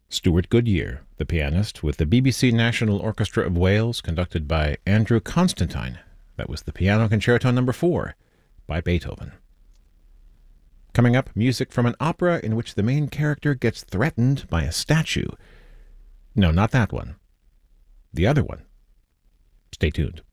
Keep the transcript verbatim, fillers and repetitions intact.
Stuart Goodyear, the pianist, with the B B C National Orchestra of Wales, conducted by Andrew Constantine. That was the Piano Concerto Number four by Beethoven. Coming up, music from an opera in which the main character gets threatened by a statue. No, not that one. The other one. Stay tuned.